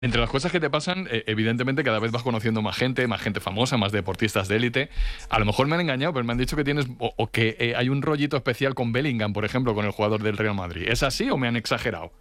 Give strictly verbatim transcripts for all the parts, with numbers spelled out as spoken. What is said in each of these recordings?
Entre las cosas que te pasan, eh, evidentemente cada vez vas conociendo más gente, más gente famosa, más deportistas de élite. A lo mejor me han engañado, pero me han dicho que tienes o, o que eh, hay un rollito especial con Bellingham, por ejemplo, con el jugador del Real Madrid. ¿Es así o me han exagerado?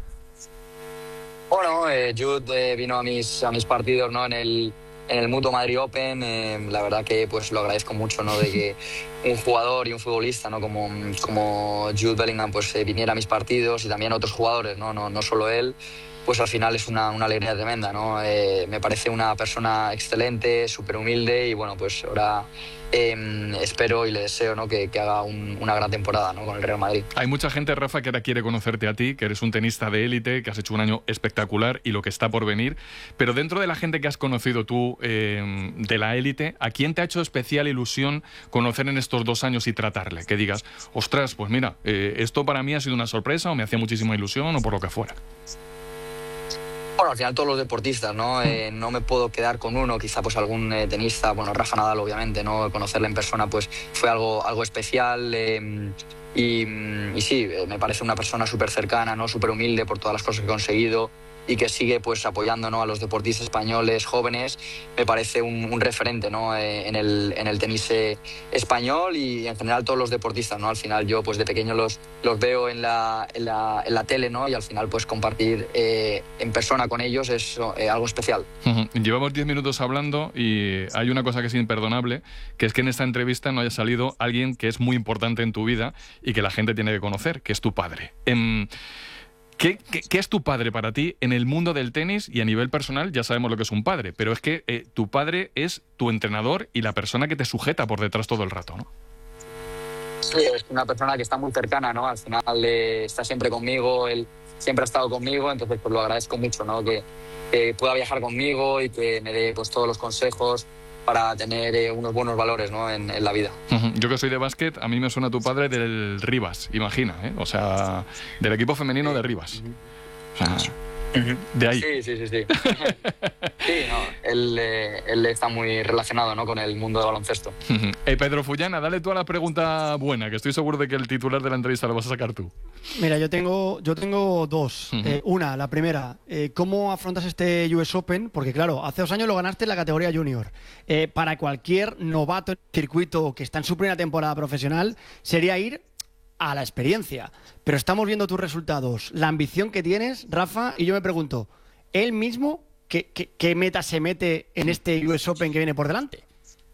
Bueno, eh, Jude eh, vino a mis, a mis partidos, ¿no? en el en el Mutua Madrid Open. Eh, la verdad que pues lo agradezco mucho, ¿no? De que un jugador y un futbolista, ¿no? como, como Jude Bellingham pues eh, viniera a mis partidos, y también otros jugadores, no, no, no solo él. Pues al final es una, una alegría tremenda, ¿no? Eh, me parece una persona excelente, súper humilde, y bueno, pues ahora eh, espero y le deseo, ¿no? que, que haga un, una gran temporada, ¿no? con el Real Madrid. Hay mucha gente, Rafa, que ahora quiere conocerte a ti, que eres un tenista de élite, que has hecho un año espectacular y lo que está por venir, pero dentro de la gente que has conocido tú eh, de la élite, ¿a quién te ha hecho especial ilusión conocer en estos dos años y tratarle? Que digas, ostras, pues mira, eh, esto para mí ha sido una sorpresa, o me hacía muchísima ilusión, o por lo que fuera. Bueno, al final todos los deportistas, ¿no? Eh, no me puedo quedar con uno, quizá pues algún eh, tenista, bueno, Rafa Nadal obviamente, ¿no? Conocerle en persona pues fue algo, algo especial, eh, y, y sí, me parece una persona súper cercana, ¿no? Súper humilde por todas las cosas que ha conseguido, y que sigue pues apoyando, ¿no? a los deportistas españoles jóvenes. Me parece un, un referente, ¿no? eh, en, el, en el tenis eh, español, y en general todos los deportistas, ¿no? Al final yo pues de pequeño los, los veo en la, en, la, en la tele, ¿no? Y al final pues compartir eh, en persona con ellos es eh, algo especial. Uh-huh. Llevamos diez minutos hablando y hay una cosa que es imperdonable, que es que en esta entrevista no haya salido alguien que es muy importante en tu vida y que la gente tiene que conocer, que es tu padre. Eh, ¿Qué, qué, ¿Qué es tu padre para ti en el mundo del tenis? Y a nivel personal ya sabemos lo que es un padre, pero es que eh, tu padre es tu entrenador y la persona que te sujeta por detrás todo el rato, ¿no? Sí, es una persona que está muy cercana, ¿no? Al final eh, está siempre conmigo, él siempre ha estado conmigo, entonces pues lo agradezco mucho, ¿no? Que, que pueda viajar conmigo y que me dé pues todos los consejos para tener eh, unos buenos valores, ¿no? en, en la vida. Uh-huh. Yo que soy de básquet, a mí me suena tu padre del Rivas, imagina, ¿eh? O sea, del equipo femenino de Rivas. Uh-huh. O sea, uh-huh. de ahí. Sí, sí, sí, sí. Sí, no, él, eh, él está muy relacionado, ¿no? con el mundo del baloncesto. Uh-huh. Eh, Pedro Fullana, dale tú a la pregunta buena, que estoy seguro de que el titular de la entrevista lo vas a sacar tú. Mira, yo tengo, yo tengo dos. Uh-huh. Eh, una, la primera, eh, ¿cómo afrontas este U S Open? Porque claro, hace dos años lo ganaste en la categoría junior. Eh, para cualquier novato en el circuito que está en su primera temporada profesional, sería ir a la experiencia. Pero estamos viendo tus resultados, la ambición que tienes, Rafa, y yo me pregunto, ¿él mismo qué, qué, qué meta se mete en este U S Open que viene por delante?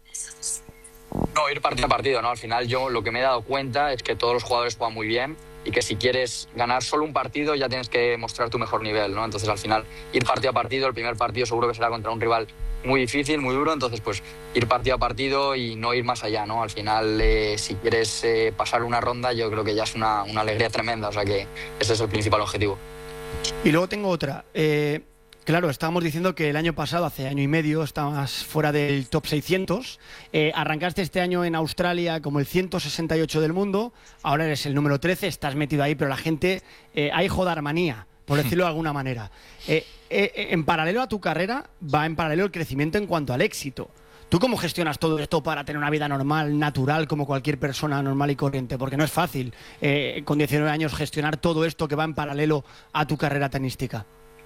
No, ir partido a partido, ¿no? Al final yo lo que me he dado cuenta es que todos los jugadores juegan muy bien, y que si quieres ganar solo un partido ya tienes que mostrar tu mejor nivel, ¿no? Entonces al final ir partido a partido, el primer partido seguro que será contra un rival muy difícil, muy duro, entonces pues ir partido a partido y no ir más allá, ¿no? Al final eh, si quieres eh, pasar una ronda yo creo que ya es una, una alegría tremenda, o sea que ese es el principal objetivo. Y luego tengo otra, eh... Claro, estábamos diciendo que el año pasado, hace año y medio, estabas fuera del top seiscientos. Eh, arrancaste este año en Australia como el ciento sesenta y ocho del mundo. Ahora eres el número trece, estás metido ahí, pero la gente... Eh, hay jodarmanía, por decirlo de alguna manera. Eh, eh, en paralelo a tu carrera, va en paralelo el crecimiento en cuanto al éxito. ¿Tú cómo gestionas todo esto para tener una vida normal, natural, como cualquier persona normal y corriente? Porque no es fácil, eh, con diecinueve años, gestionar todo esto que va en paralelo a tu carrera tenística.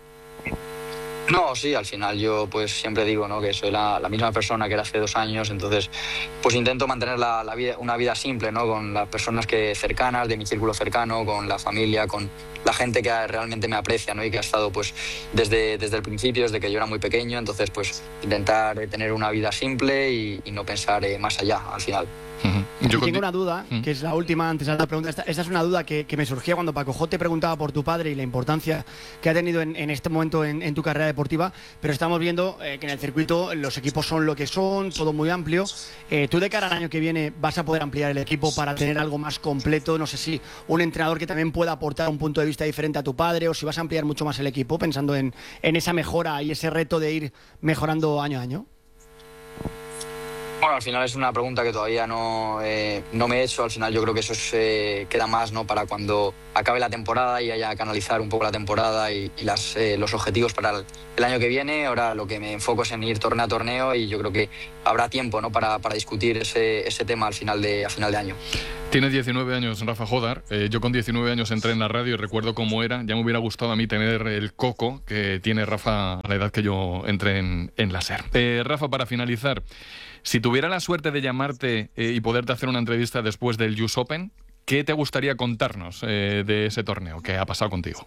No, sí, al final yo pues siempre digo, ¿no? que soy la, la misma persona que era hace dos años, entonces pues intento mantener la, la vida, una vida simple, ¿no? Con las personas que cercanas, de mi círculo cercano, con la familia, con la gente que realmente me aprecia, ¿no? y que ha estado pues desde, desde el principio, desde que yo era muy pequeño, entonces pues intentar tener una vida simple y, y no pensar eh, más allá al final. Uh-huh. Yo tengo una duda, uh-huh. que es la última antes de la pregunta. Esta, esta es una duda que, que me surgía cuando Paco J te preguntaba por tu padre y la importancia que ha tenido en, en este momento en, en tu carrera deportiva, pero estamos viendo eh, que en el circuito los equipos son lo que son, todo muy amplio. Eh, ¿Tú de cara al año que viene vas a poder ampliar el equipo para tener algo más completo? No sé si un entrenador que también pueda aportar un punto de vista diferente a tu padre, o si vas a ampliar mucho más el equipo pensando en, en esa mejora y ese reto de ir mejorando año a año. Bueno, al final es una pregunta que todavía no, eh, no me he hecho. Al final yo creo que eso se queda más, ¿no? para cuando acabe la temporada y haya que analizar un poco la temporada y, y las, eh, los objetivos para el, el año que viene. Ahora lo que me enfoco es en ir torneo a torneo, y yo creo que habrá tiempo, ¿no? para, para discutir ese, ese tema al final de, a final de año. Tienes diecinueve años, Rafa Jodar. Eh, yo con diecinueve años entré en la radio y recuerdo cómo era. Ya me hubiera gustado a mí tener el coco que tiene Rafa a la edad que yo entré en, en la SER. Eh, Rafa, para finalizar, si tuviera la suerte de llamarte eh, y poderte hacer una entrevista después del U S Open, ¿qué te gustaría contarnos eh, de ese torneo que ha pasado contigo?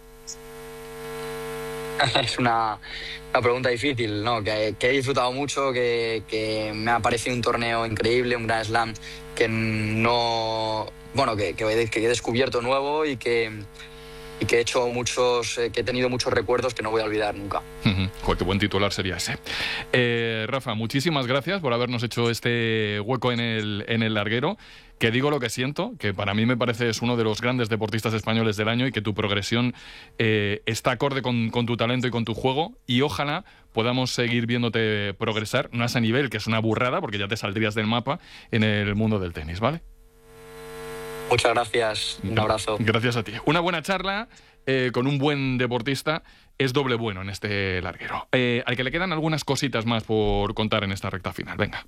Es una, una pregunta difícil, ¿no? Que, que he disfrutado mucho, que, que me ha parecido un torneo increíble, un Grand Slam que no, bueno, que, que, he, que he descubierto nuevo y que, y que he hecho muchos, eh, que he tenido muchos recuerdos que no voy a olvidar nunca. Uh-huh. Joder, qué buen titular sería ese. Eh, Rafa, muchísimas gracias por habernos hecho este hueco en el, en el larguero. Que digo lo que siento, que para mí me parece es uno de los grandes deportistas españoles del año y que tu progresión eh, está acorde con, con tu talento y con tu juego, y ojalá podamos seguir viéndote progresar, no a ese nivel, que es una burrada, porque ya te saldrías del mapa en el mundo del tenis, ¿vale? Muchas gracias, un abrazo. Gracias a ti. Una buena charla eh, con un buen deportista es doble bueno en este larguero. Eh, al que le quedan algunas cositas más por contar en esta recta final. Venga.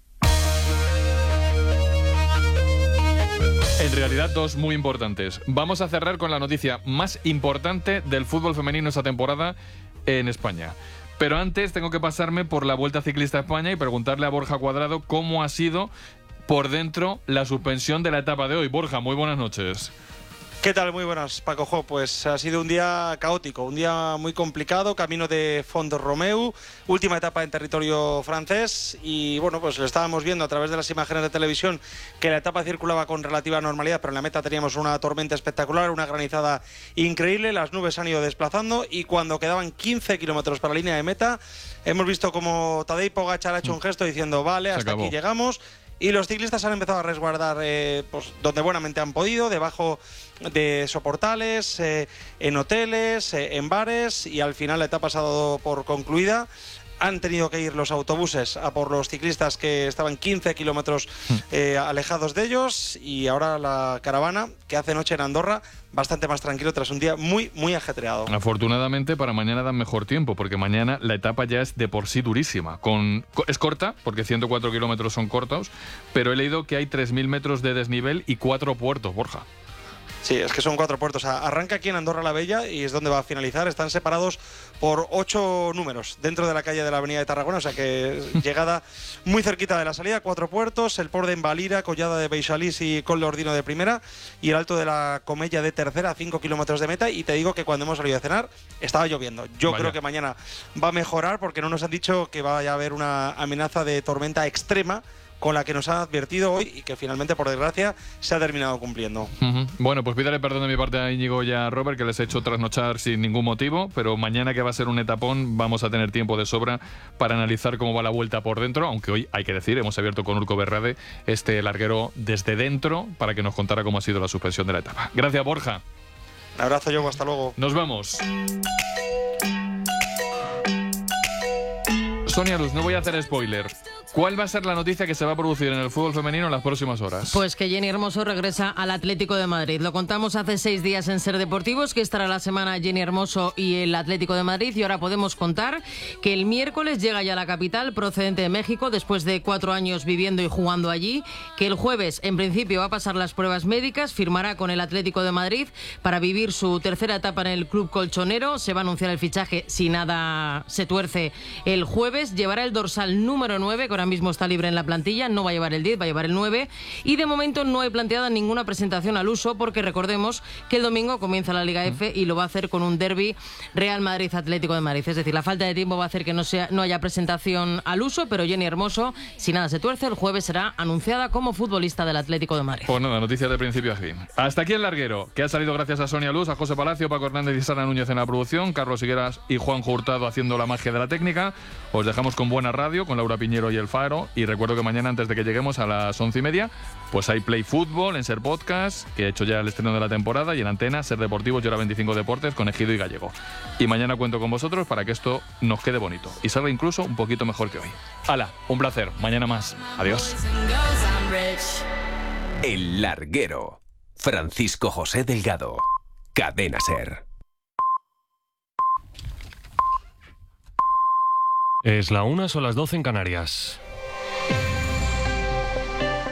En realidad, dos muy importantes. Vamos a cerrar con la noticia más importante del fútbol femenino esta temporada en España. Pero antes tengo que pasarme por la Vuelta Ciclista a España y preguntarle a Borja Cuadrado cómo ha sido por dentro la suspensión de la etapa de hoy. Borja, muy buenas noches. ¿Qué tal? Muy buenas, Paco Jo. Pues ha sido un día caótico, un día muy complicado, camino de Font-Romeu, última etapa en territorio francés, y bueno, pues lo estábamos viendo a través de las imágenes de televisión que la etapa circulaba con relativa normalidad, pero en la meta teníamos una tormenta espectacular, una granizada increíble, las nubes han ido desplazando y cuando quedaban quince kilómetros para la línea de meta, hemos visto como Tadej Pogačar ha hecho un gesto diciendo vale, hasta aquí llegamos. Y los ciclistas han empezado a resguardar eh, pues, donde buenamente han podido, debajo de soportales, eh, en hoteles, eh, en bares, y al final la etapa se ha dado por concluida. Han tenido que ir los autobuses a por los ciclistas que estaban quince kilómetros eh, alejados de ellos, y ahora la caravana, que hace noche en Andorra, bastante más tranquilo tras un día muy, muy ajetreado. Afortunadamente para mañana dan mejor tiempo, porque mañana la etapa ya es de por sí durísima. Con, es corta, porque ciento cuatro kilómetros son cortos, pero he leído que hay tres mil metros de desnivel y cuatro puertos, Borja. Sí, es que son cuatro puertos. Arranca aquí en Andorra la Bella y es donde va a finalizar. Están separados por ocho números dentro de la calle de la Avenida de Tarragona, o sea que llegada muy cerquita de la salida. Cuatro puertos, el Port de Envalira, Collada de Beixalís y Col de Ordino de primera, y el Alto de la Comella de tercera, a cinco kilómetros de meta. Y te digo que cuando hemos salido a cenar estaba lloviendo. Yo Vaya. creo que mañana va a mejorar, porque no nos han dicho que vaya a haber una amenaza de tormenta extrema con la que nos han advertido hoy y que finalmente, por desgracia, se ha terminado cumpliendo. Uh-huh. Bueno, pues pídale perdón de mi parte a Íñigo y a Robert, que les he hecho trasnochar sin ningún motivo, pero mañana, que va a ser un etapón, vamos a tener tiempo de sobra para analizar cómo va la vuelta por dentro, aunque hoy, hay que decir, hemos abierto con Urco Berrade este larguero desde dentro para que nos contara cómo ha sido la suspensión de la etapa. Gracias, Borja. Un abrazo, yo, hasta luego. Nos vamos. Sonia Luz, no voy a hacer spoiler. ¿Cuál va a ser la noticia que se va a producir en el fútbol femenino en las próximas horas? Pues que Jenny Hermoso regresa al Atlético de Madrid. Lo contamos hace seis días en Ser Deportivos, que estará la semana Jenny Hermoso y el Atlético de Madrid, y ahora podemos contar que el miércoles llega ya a la capital, procedente de México, después de cuatro años viviendo y jugando allí, que el jueves, en principio, va a pasar las pruebas médicas, firmará con el Atlético de Madrid para vivir su tercera etapa en el club colchonero. Se va a anunciar el fichaje, si nada se tuerce, el jueves. Llevará el dorsal número nueve, que ahora mismo está libre en la plantilla, no va a llevar el diez, va a llevar el nueve, y de momento no hay planteada ninguna presentación al uso, porque recordemos que el domingo comienza la Liga F y lo va a hacer con un derbi Real Madrid-Atlético de Madrid. Es decir, la falta de tiempo va a hacer que no, sea, no haya presentación al uso, pero Jenny Hermoso, si nada se tuerce, el jueves será anunciada como futbolista del Atlético de Madrid. Pues nada, noticias de principio a fin. Hasta aquí el larguero, que ha salido gracias a Sonia Luz, a José Palacio, Paco Hernández y Sara Núñez en la producción, Carlos Higueras y Juan Hurtado haciendo la magia de la técnica. Os dejamos con buena radio, con Laura Piñero y El Faro, y recuerdo que mañana, antes de que lleguemos a las once y media, pues hay Play Fútbol en Ser Podcast, que he hecho ya el estreno de la temporada, y en Antena, Ser Deportivos y Hora veinticinco Deportes con Ejido y Gallego. Y mañana cuento con vosotros para que esto nos quede bonito y salga incluso un poquito mejor que hoy. ¡Hala! Un placer. Mañana más. Adiós. El larguero. Francisco José Delgado. Cadena Ser. Es la una, son las doce en Canarias.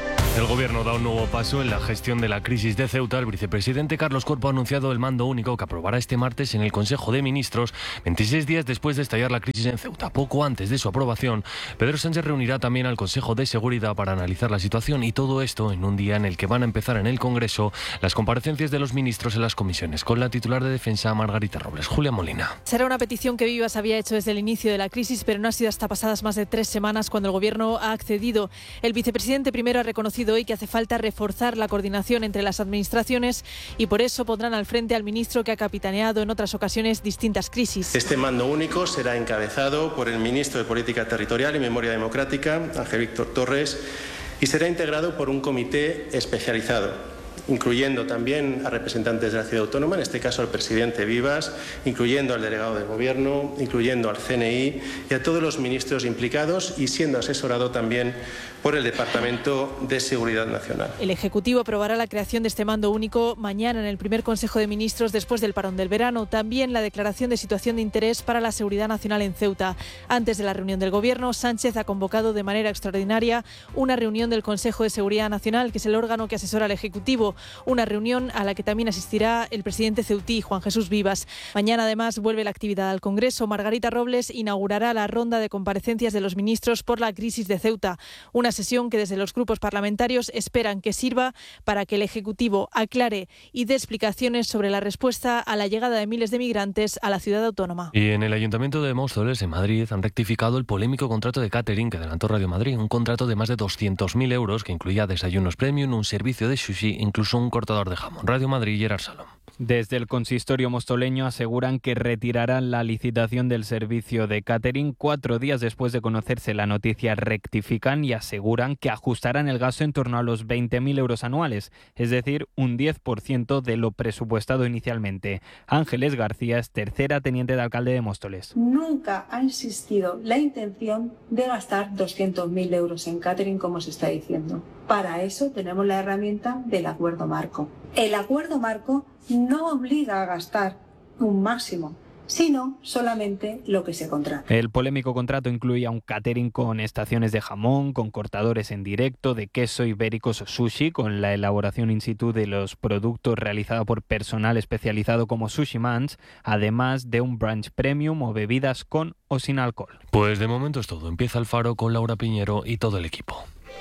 El Gobierno da un nuevo paso en la gestión de la crisis de Ceuta. El vicepresidente Carlos Corpo ha anunciado el mando único que aprobará este martes en el Consejo de Ministros, veintiséis días después de estallar la crisis en Ceuta. Poco antes de su aprobación, Pedro Sánchez reunirá también al Consejo de Seguridad para analizar la situación, y todo esto en un día en el que van a empezar en el Congreso las comparecencias de los ministros en las comisiones, con la titular de Defensa, Margarita Robles. Julia Molina. Será una petición que Vivas había hecho desde el inicio de la crisis, pero no ha sido hasta pasadas más de tres semanas cuando el Gobierno ha accedido. El vicepresidente primero ha reconocido hoy que hace falta reforzar la coordinación entre las administraciones y por eso pondrán al frente al ministro que ha capitaneado en otras ocasiones distintas crisis. Este mando único será encabezado por el ministro de Política Territorial y Memoria Democrática, Ángel Víctor Torres, y será integrado por un comité especializado, incluyendo también a representantes de la ciudad autónoma, en este caso al presidente Vivas, incluyendo al delegado del Gobierno, incluyendo al C N I y a todos los ministros implicados, y siendo asesorado también por el Departamento de Seguridad Nacional. El Ejecutivo aprobará la creación de este mando único mañana en el primer Consejo de Ministros después del parón del verano. También la declaración de situación de interés para la seguridad nacional en Ceuta. Antes de la reunión del Gobierno, Sánchez ha convocado de manera extraordinaria una reunión del Consejo de Seguridad Nacional, que es el órgano que asesora al Ejecutivo. Una reunión a la que también asistirá el presidente ceutí, Juan Jesús Vivas. Mañana, además, vuelve la actividad al Congreso. Margarita Robles inaugurará la ronda de comparecencias de los ministros por la crisis de Ceuta. Una sesión que desde los grupos parlamentarios esperan que sirva para que el Ejecutivo aclare y dé explicaciones sobre la respuesta a la llegada de miles de migrantes a la ciudad autónoma. Y en el Ayuntamiento de Móstoles, en Madrid, han rectificado el polémico contrato de catering que adelantó Radio Madrid. Un contrato de más de doscientos mil euros que incluía desayunos premium, un servicio de sushi, incluso un cortador de jamón. Radio Madrid, Gerard Salom. Desde el consistorio mostoleño aseguran que retirarán la licitación del servicio de catering. Cuatro días después de conocerse la noticia, rectifican y aseguran que ajustarán el gasto en torno a los veinte mil euros anuales, es decir, un diez por ciento de lo presupuestado inicialmente. Ángeles García es tercera teniente de alcalde de Móstoles. Nunca ha existido la intención de gastar doscientos mil euros en catering, como se está diciendo. Para eso tenemos la herramienta del acuerdo marco. El acuerdo marco no obliga a gastar un máximo, sino solamente lo que se contrata. El polémico contrato incluía un catering con estaciones de jamón, con cortadores en directo, de queso, ibéricos, sushi, con la elaboración in situ de los productos realizada por personal especializado como Sushi Mans, además de un brunch premium o bebidas con o sin alcohol. Pues de momento es todo. Empieza el Faro con Laura Piñero y todo el equipo.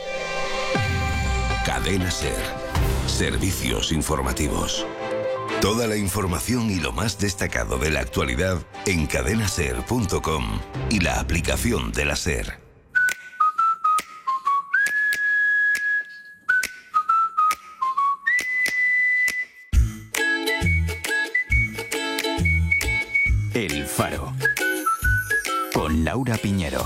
Cadena SER. Servicios informativos. Toda la información y lo más destacado de la actualidad en cadena ser punto com y la aplicación de la SER. El Faro. Con Laura Piñero.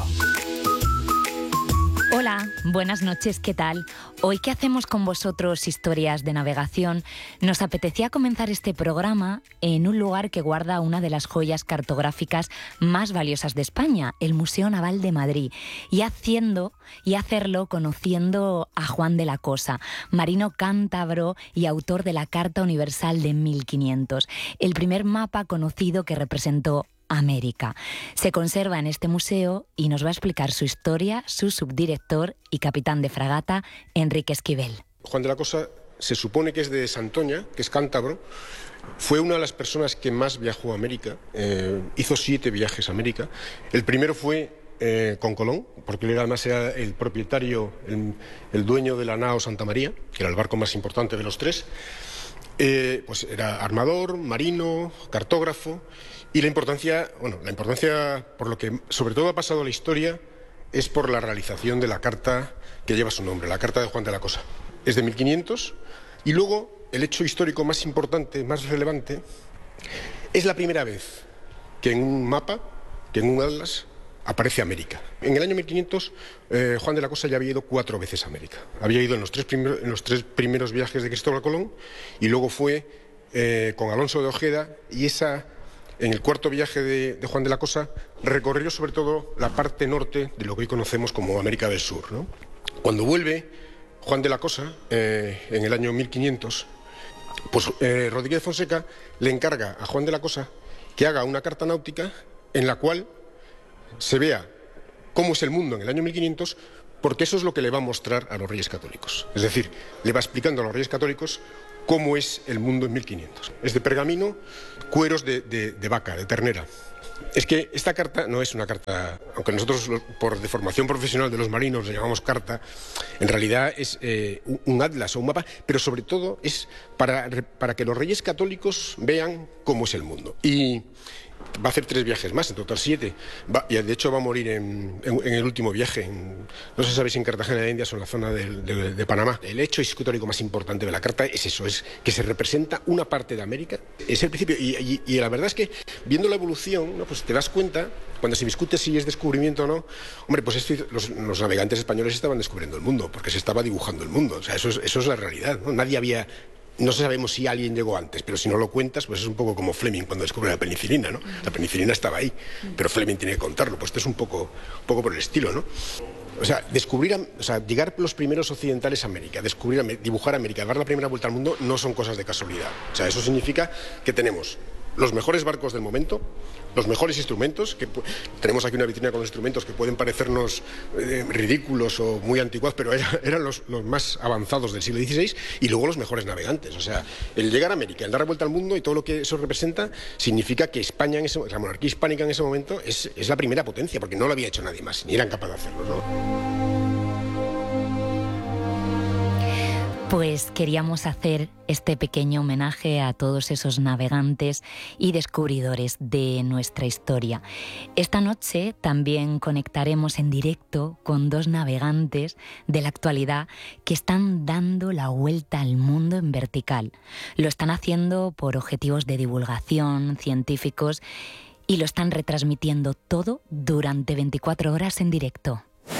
Hola, buenas noches, ¿qué tal? Hoy que hacemos con vosotros historias de navegación, nos apetecía comenzar este programa en un lugar que guarda una de las joyas cartográficas más valiosas de España, el Museo Naval de Madrid, y haciendo y hacerlo conociendo a Juan de la Cosa, marino cántabro y autor de la Carta Universal de mil quinientos, el primer mapa conocido que representó América. Se conserva en este museo y nos va a explicar su historia su subdirector y capitán de fragata, Enrique Esquivel. Juan de la Cosa se supone que es de Santoña, que es cántabro. Fue una de las personas que más viajó a América, eh, hizo siete viajes a América. El primero fue eh, con Colón, porque él además era el propietario, el, el dueño de la nao Santa María, que era el barco más importante de los tres. Eh, pues era armador, marino, cartógrafo. Y la importancia, bueno, la importancia por lo que sobre todo ha pasado a la historia es por la realización de la carta que lleva su nombre, la Carta de Juan de la Cosa. Es de mil quinientos y luego el hecho histórico más importante, más relevante, es la primera vez que en un mapa, que en un atlas, aparece América. En el año mil quinientos, eh, Juan de la Cosa ya había ido cuatro veces a América. Había ido en los tres, primer, en los tres primeros viajes de Cristóbal Colón y luego fue eh, con Alonso de Ojeda y esa... En el cuarto viaje de, de Juan de la Cosa recorrió sobre todo la parte norte de lo que hoy conocemos como América del Sur, ¿no? Cuando vuelve Juan de la Cosa, eh, en el año mil quinientos, pues eh, Rodríguez Fonseca le encarga a Juan de la Cosa que haga una carta náutica en la cual se vea cómo es el mundo en el año mil quinientos porque eso es lo que le va a mostrar a los Reyes Católicos. Es decir, le va explicando a los Reyes Católicos cómo es el mundo en mil quinientos. Es de pergamino, cueros de, de, de vaca, de ternera. Es que esta carta no es una carta, aunque nosotros por deformación profesional de los marinos le llamamos carta, en realidad es eh, un atlas o un mapa, pero sobre todo es para, para que los Reyes Católicos vean cómo es el mundo. Y va a hacer tres viajes más, en total siete. Va, y de hecho va a morir en, en, en el último viaje. En, no sé si sabéis, en Cartagena de Indias o en la zona de, de, de Panamá. El hecho histórico más importante de la carta es eso, es que se representa una parte de América. Es el principio. Y, y, y la verdad es que viendo la evolución, ¿no? Pues te das cuenta, cuando se discute si es descubrimiento o no, hombre, pues esto, los, los navegantes españoles estaban descubriendo el mundo, porque se estaba dibujando el mundo. O sea, eso es, eso es la realidad, ¿no? Nadie había... No sabemos si alguien llegó antes, pero si no lo cuentas, pues es un poco como Fleming cuando descubre la penicilina, ¿no? La penicilina estaba ahí, pero Fleming tiene que contarlo. Pues esto es un poco, un poco por el estilo, ¿no? O sea, descubrir, o sea, llegar los primeros occidentales a América, descubrir, dibujar América, dar la primera vuelta al mundo, no son cosas de casualidad. O sea, eso significa que tenemos los mejores barcos del momento, los mejores instrumentos, que tenemos aquí una vitrina con instrumentos que pueden parecernos eh, ridículos o muy anticuados, pero era, eran los, los más avanzados del siglo dieciséis, y luego los mejores navegantes. O sea, el llegar a América, el dar la vuelta al mundo y todo lo que eso representa, significa que España, en ese, la monarquía hispánica en ese momento, es, es la primera potencia, porque no lo había hecho nadie más, ni eran capaces de hacerlo, ¿no? Pues queríamos hacer este pequeño homenaje a todos esos navegantes y descubridores de nuestra historia. Esta noche también conectaremos en directo con dos navegantes de la actualidad que están dando la vuelta al mundo en vertical. Lo están haciendo por objetivos de divulgación, científicos, y lo están retransmitiendo todo durante veinticuatro horas en directo.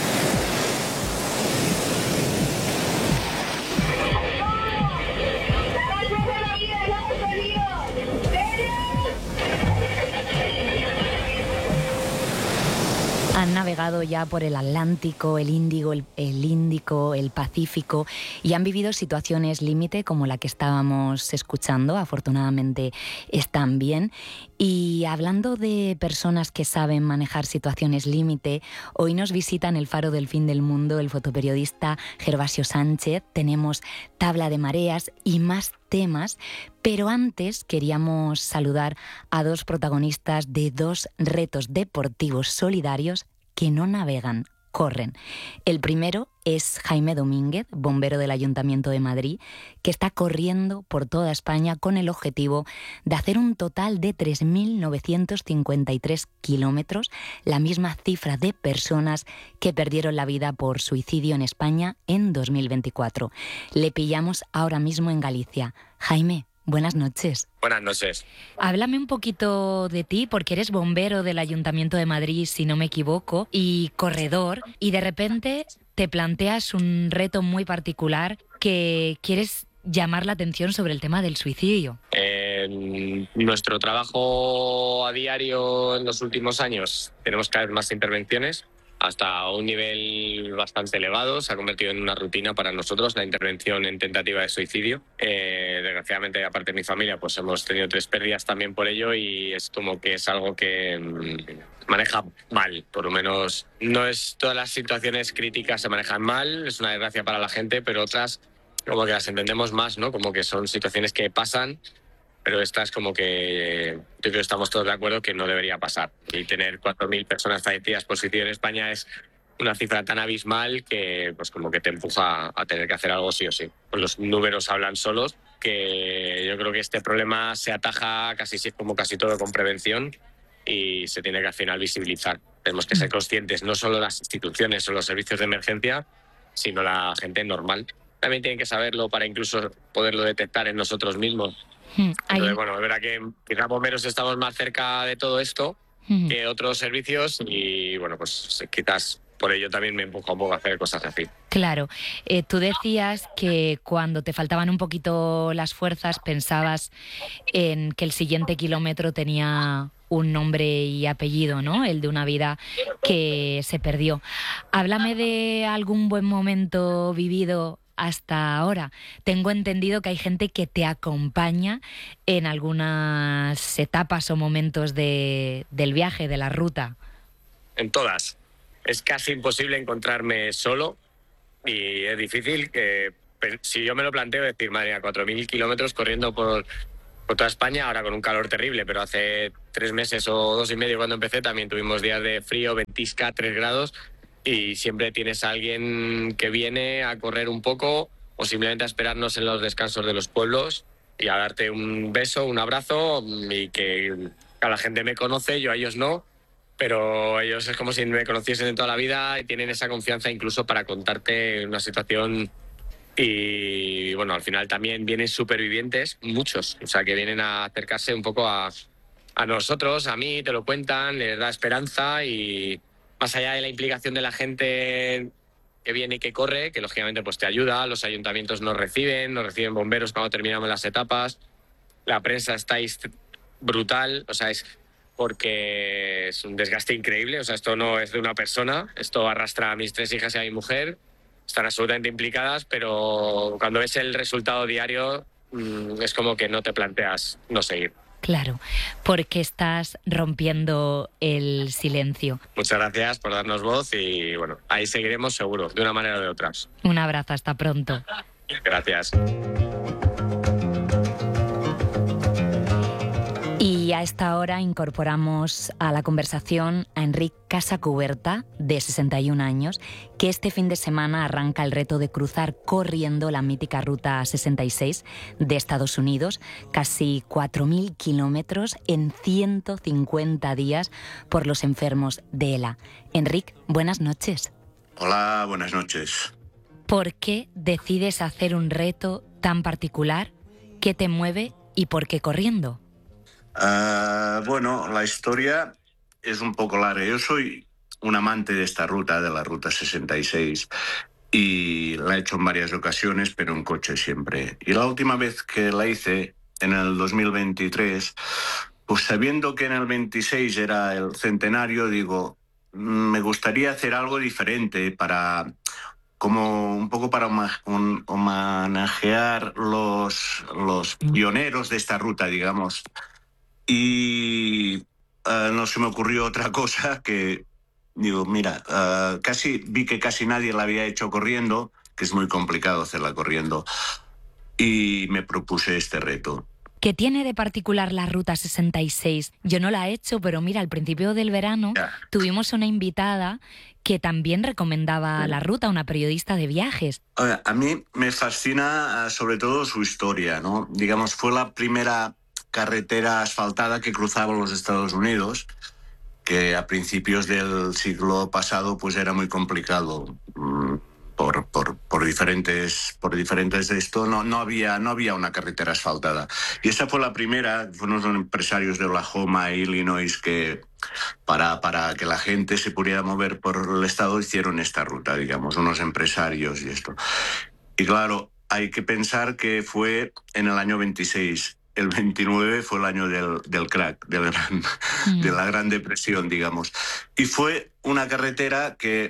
Han navegado ya por el Atlántico, el Índico, el, el Índico, el Pacífico, y han vivido situaciones límite como la que estábamos escuchando. Afortunadamente están bien. Y hablando de personas que saben manejar situaciones límite, hoy nos visita en el Faro del Fin del Mundo el fotoperiodista Gervasio Sánchez. Tenemos tabla de mareas y más temas, pero antes queríamos saludar a dos protagonistas de dos retos deportivos solidarios que no navegan, corren. El primero es Jaime Domínguez, bombero del Ayuntamiento de Madrid, que está corriendo por toda España con el objetivo de hacer un total de tres mil novecientos cincuenta y tres kilómetros, la misma cifra de personas que perdieron la vida por suicidio en España en dos mil veinticuatro. Le pillamos ahora mismo en Galicia. Jaime, buenas noches. Buenas noches. Háblame un poquito de ti, porque eres bombero del Ayuntamiento de Madrid, si no me equivoco, y corredor, y de repente te planteas un reto muy particular que quieres llamar la atención sobre el tema del suicidio. En nuestro trabajo a diario en los últimos años tenemos cada vez más intervenciones, hasta un nivel bastante elevado. Se ha convertido en una rutina para nosotros la intervención en tentativa de suicidio. Eh, desgraciadamente, aparte de mi familia, pues hemos tenido tres pérdidas también por ello, y es como que es algo que mmm, maneja mal. Por lo menos no es todas las situaciones críticas se manejan mal, es una desgracia para la gente, pero otras como que las entendemos más, ¿no? Como que son situaciones que pasan, pero esta es como que yo creo que estamos todos de acuerdo que no debería pasar. Y tener cuatro mil personas fallecidas por suicidio en España es una cifra tan abismal que pues como que te empuja a tener que hacer algo sí o sí. Pues los números hablan solos, que yo creo que este problema se ataja casi como casi todo con prevención, y se tiene que al final visibilizar. Tenemos que ser conscientes, no solo las instituciones o los servicios de emergencia, sino la gente normal. También tienen que saberlo para incluso poderlo detectar en nosotros mismos. Entonces, bueno, es verdad que quizás bomberos estamos más cerca de todo esto uh-huh. que otros servicios, y bueno, pues quizás por ello también me empuja un poco a hacer cosas así. Claro, eh, tú decías que cuando te faltaban un poquito las fuerzas pensabas en que el siguiente kilómetro tenía un nombre y apellido, ¿no? El de una vida que se perdió. Háblame de algún buen momento vivido hasta ahora. Tengo entendido que hay gente que te acompaña en algunas etapas o momentos de, del viaje, de la ruta. En todas. es casi imposible encontrarme solo y es difícil que, si yo me lo planteo, decir, madre mía, cuatro mil kilómetros corriendo por, por toda España, ahora con un calor terrible, pero hace tres meses o dos y medio cuando empecé también tuvimos días de frío, ventisca, tres grados, y siempre tienes a alguien que viene a correr un poco o simplemente a esperarnos en los descansos de los pueblos y a darte un beso, un abrazo, y que a la gente me conoce, yo a ellos no, pero ellos es como si me conociesen de toda la vida y tienen esa confianza incluso para contarte una situación. Y bueno, al final también vienen supervivientes, muchos, o sea, que vienen a acercarse un poco a, a nosotros, a mí, te lo cuentan, les da esperanza, y más allá de la implicación de la gente que viene y que corre, que lógicamente pues te ayuda, los ayuntamientos nos reciben, nos reciben bomberos cuando terminamos las etapas, la prensa estáis brutal, o sea, es porque es un desgaste increíble, o sea, esto no es de una persona, esto arrastra a mis tres hijas y a mi mujer, están absolutamente implicadas, pero cuando ves el resultado diario mmm, es como que no te planteas no seguir. Claro, porque estás rompiendo el silencio. Muchas gracias por darnos voz y bueno, ahí seguiremos seguro, de una manera o de otra. Un abrazo, hasta pronto. Gracias. Y a esta hora incorporamos a la conversación a Enric Casacuberta, de sesenta y un años, que este fin de semana arranca el reto de cruzar corriendo la mítica Ruta sesenta y seis de Estados Unidos, casi cuatro mil kilómetros en ciento cincuenta días por los enfermos de ELA. Enric, buenas noches. Hola, buenas noches. ¿Por qué decides hacer un reto tan particular? ¿Qué te mueve y por qué corriendo? Uh, bueno, la historia es un poco larga. Yo soy un amante de esta ruta, de la Ruta sesenta y seis, y la he hecho en varias ocasiones, pero en coche siempre. Y la última vez que la hice, en el dos mil veintitrés, pues sabiendo que en el veintiséis era el centenario, digo, me gustaría hacer algo diferente para... como un poco para homenajear los, los pioneros de esta ruta, digamos. Y uh, no se me ocurrió otra cosa que, digo, mira, uh, casi vi que casi nadie la había hecho corriendo, que es muy complicado hacerla corriendo, y me propuse este reto. ¿Qué tiene de particular la Ruta sesenta y seis? Yo no la he hecho, pero mira, al principio del verano yeah. tuvimos una invitada que también recomendaba sí. la ruta, una periodista de viajes. A, a mí me fascina sobre todo su historia, ¿no? Digamos, fue la primera carretera asfaltada que cruzaba los Estados Unidos, que a principios del siglo pasado pues era muy complicado. Por, por, por diferentes por diferentes de esto no, no, había, no había una carretera asfaltada. Y esa fue la primera, fueron unos empresarios de Oklahoma e Illinois que para, para que la gente se pudiera mover por el estado hicieron esta ruta, digamos, unos empresarios y esto. Y claro, hay que pensar que fue en el año veintiséis. El veintinueve fue el año del, del crack, del gran, mm. de la Gran Depresión, digamos. Y fue una carretera que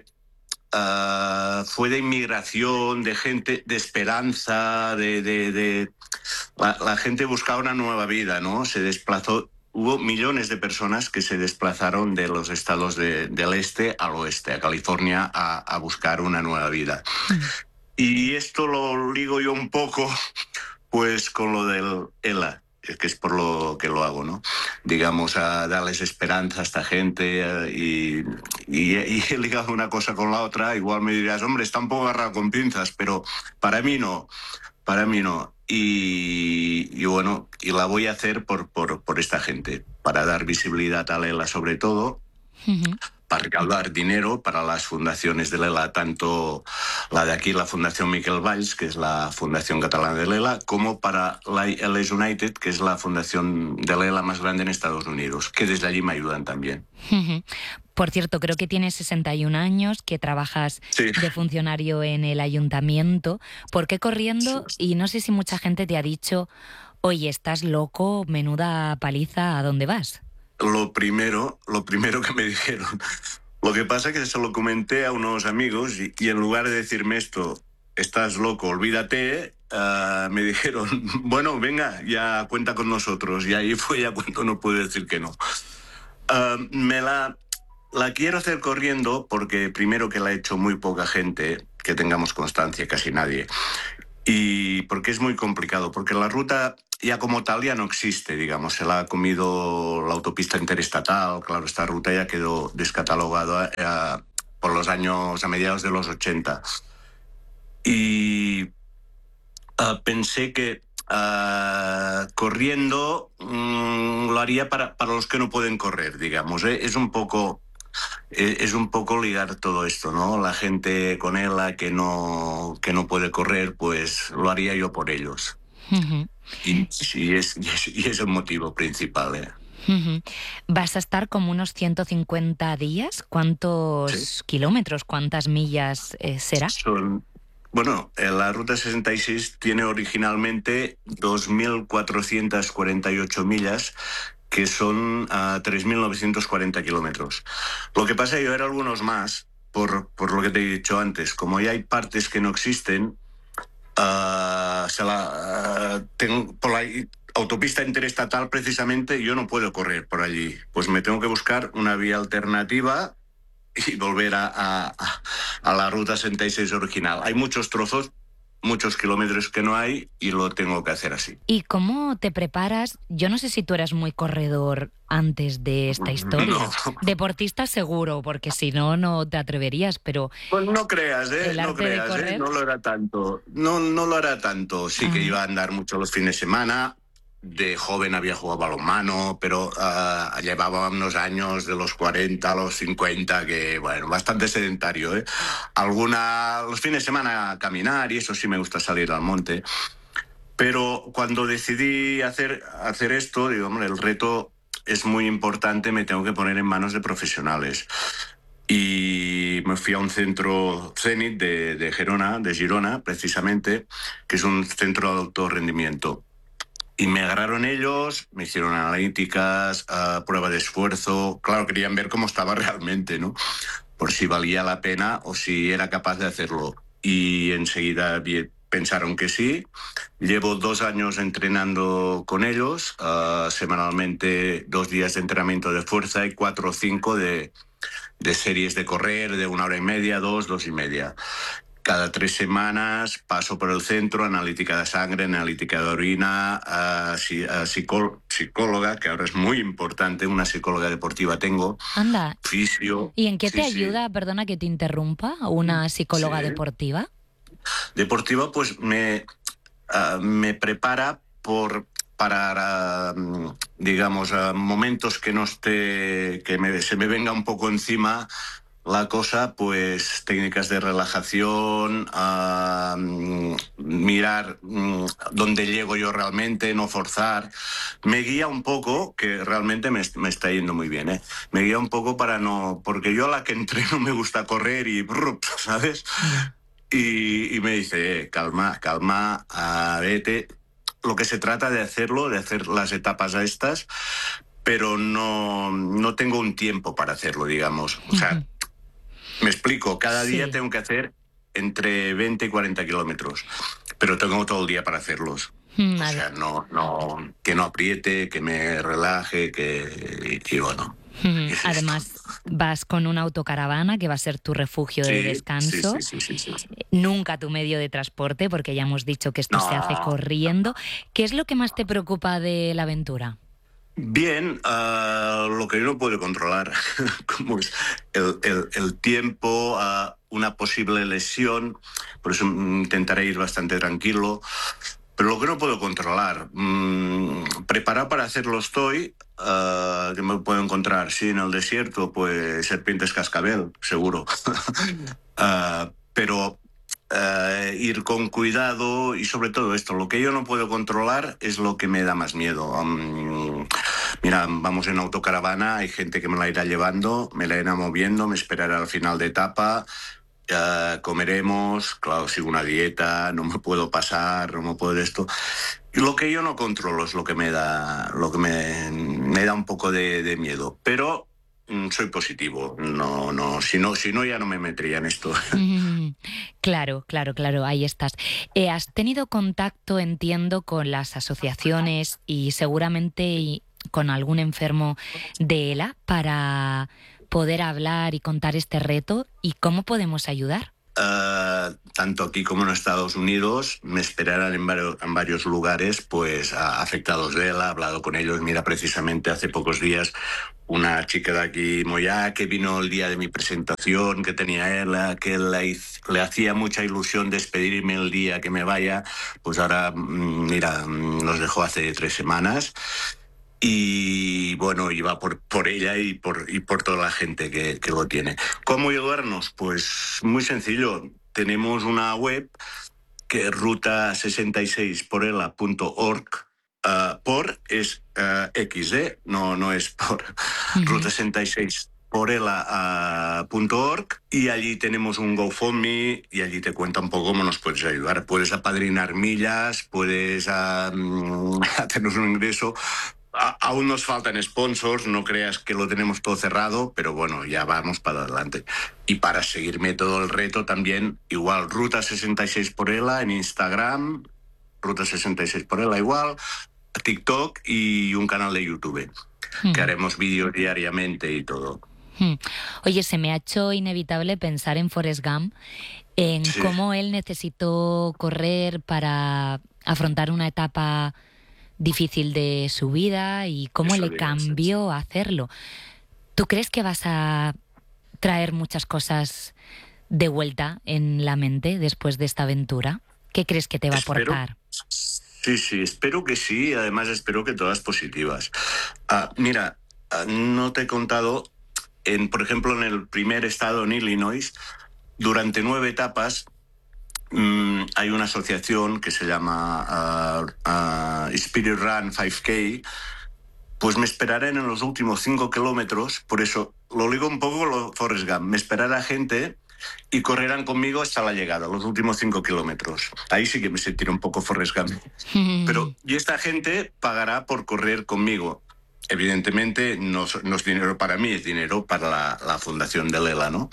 Uh, fue de inmigración, de gente, de esperanza, de, de, de... La, la gente buscaba una nueva vida, ¿no? Se desplazó, hubo millones de personas que se desplazaron de los estados de, del este al oeste, a California, a, a buscar una nueva vida. Mm. Y esto lo ligo yo un poco, pues, con lo del ELA, que es por lo que lo hago, ¿no? Digamos, a darles esperanza a esta gente uh, y, y, y he ligado una cosa con la otra. Igual me dirás, hombre, está un poco agarrado con pinzas, pero para mí no, para mí no. Y, y bueno, y la voy a hacer por, por, por esta gente, para dar visibilidad a ELA sobre todo, uh-huh. para recaudar dinero para las fundaciones del ELA, tanto la de aquí, la Fundación Miquel Valls, que es la fundación catalana del ELA, como para la L A United, que es la fundación del ELA más grande en Estados Unidos, que desde allí me ayudan también. Por cierto, creo que tienes sesenta y un años, que trabajas sí. de funcionario en el ayuntamiento. ¿Por qué corriendo? Sí. Y no sé si mucha gente te ha dicho, oye, estás loco, menuda paliza, ¿a dónde vas? Lo primero, lo primero que me dijeron, lo que pasa es que se lo comenté a unos amigos y, y en lugar de decirme esto, estás loco, olvídate, uh, me dijeron, bueno, venga, ya cuenta con nosotros. Y ahí fue ya cuando no pude decir que no. Uh, me la, la quiero hacer corriendo porque primero que la ha hecho muy poca gente, que tengamos constancia, casi nadie, y porque es muy complicado, porque la ruta ya como tal ya no existe, digamos, se la ha comido la autopista interestatal, claro, esta ruta ya quedó descatalogada eh, por los años, a mediados de los ochenta. Y uh, pensé que uh, corriendo um, lo haría para, para los que no pueden correr, digamos, ¿eh? Es un poco... Es un poco ligar todo esto, ¿no? La gente con ella que no, que no puede correr, pues lo haría yo por ellos. Uh-huh. Y, y, es, y, es, y es el motivo principal, ¿eh? Uh-huh. ¿Vas a estar como unos ciento cincuenta días? ¿Cuántos sí. kilómetros, cuántas millas eh, será? Son, bueno, la Ruta sesenta y seis tiene originalmente dos mil cuatrocientas cuarenta y ocho millas, que son uh, tres mil novecientos cuarenta kilómetros. Lo que pasa es que yo era algunos más, por, por lo que te he dicho antes. Como ya hay partes que no existen, uh, se la, uh, tengo, por la autopista interestatal precisamente yo no puedo correr por allí. Pues me tengo que buscar una vía alternativa y volver a, a, a la Ruta sesenta y seis original. Hay muchos trozos, muchos kilómetros que no hay y lo tengo que hacer así. ¿Y cómo te preparas? Yo no sé si tú eras muy corredor antes de esta historia. No. Deportista seguro, porque si no, no te atreverías, pero... Pues no creas, ¿eh? El No arte de creas, correr. ¿eh? No lo era tanto. No, no lo era tanto. Sí, ah, que iba a andar mucho los fines de semana. De joven había jugado balonmano, pero uh, llevaba unos años de los cuarenta a los cincuenta que, bueno, bastante sedentario, ¿eh? Alguna, los fines de semana a caminar y eso sí me gusta salir al monte. Pero cuando decidí hacer, hacer esto, digo, hombre, el reto es muy importante, me tengo que poner en manos de profesionales. Y me fui a un centro Zenit de, de Gerona, de Girona, precisamente, que es un centro de alto rendimiento. Y me agarraron ellos, me hicieron analíticas, uh, prueba de esfuerzo. Claro, querían ver cómo estaba realmente, ¿no? Por si valía la pena o si era capaz de hacerlo. Y enseguida pensaron que sí. Llevo dos años entrenando con ellos, uh, semanalmente dos días de entrenamiento de fuerza y cuatro o cinco de, de series de correr de una hora y media, dos, dos y media. Cada tres semanas paso por el centro, analítica de sangre, analítica de orina, uh, uh, psicó psicóloga, que ahora es muy importante, una psicóloga deportiva tengo. Anda. Fisio. ¿Y en qué te sí, ayuda, sí. perdona que te interrumpa, una psicóloga sí. deportiva? Deportiva, pues me, uh, me prepara por... para, uh, digamos, uh, momentos que no esté, que me, se me venga un poco encima la cosa, pues técnicas de relajación, uh, mirar um, dónde llego yo realmente, no forzar. Me guía un poco, que realmente me, me está yendo muy bien, ¿eh? Me guía un poco para no... Porque yo a la que entreno me gusta correr y... ¿sabes? Y, y me dice, eh, calma, calma, uh, vete. Lo que se trata de hacerlo, de hacer las etapas a estas, pero no, no tengo un tiempo para hacerlo, digamos. O sea, uh-huh. Me explico, cada sí. día tengo que hacer entre veinte y cuarenta kilómetros, pero tengo todo el día para hacerlos. Mm, o sea, no, no, que no apriete, que me relaje, que y, y bueno. Mm, además, esto. Vas con una autocaravana que va a ser tu refugio sí, de descanso. Sí, sí, sí, sí, sí. Nunca tu medio de transporte, porque ya hemos dicho que esto no. se hace corriendo. ¿Qué es lo que más te preocupa de la aventura? Bien, uh, lo que yo no puedo controlar, como es el, el, el tiempo, uh, una posible lesión, por eso intentaré ir bastante tranquilo, pero lo que no puedo controlar, mmm, preparado para hacerlo estoy, uh, que me puedo encontrar, sí, en el desierto, pues serpientes cascabel, seguro, uh, pero... Uh, ir con cuidado y sobre todo esto, lo que yo no puedo controlar es lo que me da más miedo. Um, mira, vamos en autocaravana, hay gente que me la irá llevando, me la irá moviendo, me esperará al final de etapa, uh, comeremos, claro, sigo una dieta, no me puedo pasar, no me puedo esto. Y lo que yo no controlo es lo que me da, lo que me, me da un poco de, de miedo, pero soy positivo, no, no, si no, si no ya no me metería en esto. Mm, claro, claro, claro, ahí estás. Eh, has tenido contacto, entiendo, con las asociaciones y seguramente con algún enfermo de ELA para poder hablar y contar este reto? ¿Y cómo podemos ayudar? Uh, tanto aquí como en Estados Unidos me esperarán en varios, en varios lugares pues a afectados de él, he hablado con ellos. Mira, precisamente hace pocos días una chica de aquí, Moyá, que vino el día de mi presentación, que tenía él, que le, le hacía mucha ilusión despedirme el día que me vaya, pues ahora, mira, nos dejó hace tres semanas. Y bueno, iba por, por ella y por, y por toda la gente que, que lo tiene. ¿Cómo ayudarnos? Pues muy sencillo. Tenemos una web que es ruta sesenta y seis por ela punto org. Uh, por es uh, X, ¿eh? No, no es por. Uh-huh. ruta sesenta y seis por ela punto org, y allí tenemos un GoFundMe y allí te cuenta un poco cómo nos puedes ayudar. Puedes apadrinar millas, puedes uh, hacernos un ingreso. A, aún nos faltan sponsors, no creas que lo tenemos todo cerrado, pero bueno, ya vamos para adelante. Y para seguirme todo el reto también, igual, ruta sesenta y seis por ela en Instagram, ruta sesenta y seis por ela igual, TikTok y un canal de YouTube, hmm. que haremos vídeos diariamente y todo. Hmm. Oye, se me ha hecho inevitable pensar en Forrest Gump, en sí. cómo él necesitó correr para afrontar una etapa difícil de su vida y cómo Eso le cambió a hacerlo. ¿Tú crees que vas a traer muchas cosas de vuelta en la mente después de esta aventura? ¿Qué crees que te va espero, a aportar? Sí, sí, espero que sí. Además, espero que todas positivas. Uh, mira, uh, no te he contado, en, por ejemplo, en el primer estado, en Illinois, durante nueve etapas, Mm, hay una asociación que se llama uh, uh, Spirit Run cinco K, pues me esperarán en los últimos cinco kilómetros, por eso lo ligo un poco con lo Forrest Gump, me esperará gente y correrán conmigo hasta la llegada, los últimos cinco kilómetros. Ahí sí que me sentiré un poco Forrest Gump. Pero, y esta gente pagará por correr conmigo. Evidentemente no, no es dinero para mí, es dinero para la, la fundación de Lela, ¿no?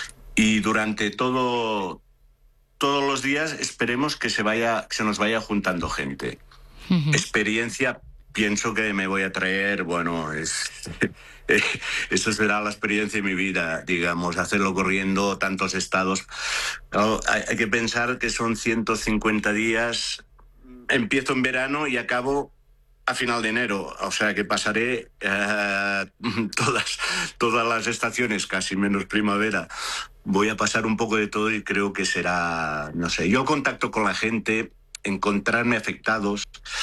Y durante todo... Todos los días esperemos que se vaya, que se nos vaya juntando gente. Uh-huh. Experiencia, pienso que me voy a traer, bueno, es, eso será la experiencia de mi vida, digamos, hacerlo corriendo tantos estados. Claro, hay, hay que pensar que son ciento cincuenta días, empiezo en verano y acabo a final de enero, o sea que pasaré uh, todas, todas las estaciones, casi menos primavera. Voy a pasar un poco de todo y creo que será, no sé, yo contacto con la gente, encontrarme afectados,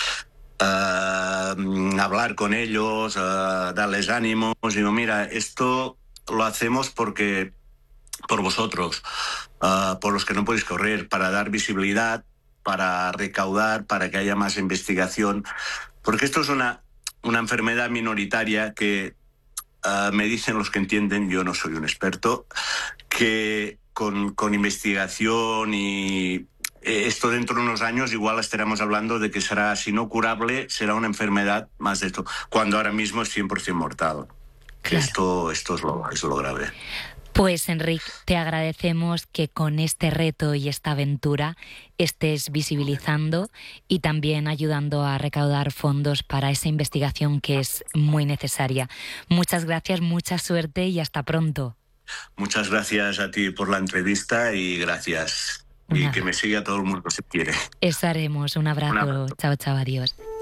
uh, hablar con ellos, uh, darles ánimos. Digo, mira, esto lo hacemos porque por vosotros, uh, por los que no podéis correr, para dar visibilidad, para recaudar, para que haya más investigación. Porque esto es una, una enfermedad minoritaria que uh, me dicen los que entienden, yo no soy un experto, que con, con investigación y esto dentro de unos años igual estaremos hablando de que será, si no curable, será una enfermedad más de esto, cuando ahora mismo es cien por ciento mortal. Claro. Esto, esto es, lo, es lo grave. Pues Enric, te agradecemos que con este reto y esta aventura estés visibilizando y también ayudando a recaudar fondos para esa investigación que es muy necesaria. Muchas gracias, mucha suerte y hasta pronto. Muchas gracias a ti por la entrevista y gracias. Y Nada. Que me siga todo el mundo si quiere. Eso haremos. Un abrazo. Un abrazo. Chao, chao, adiós.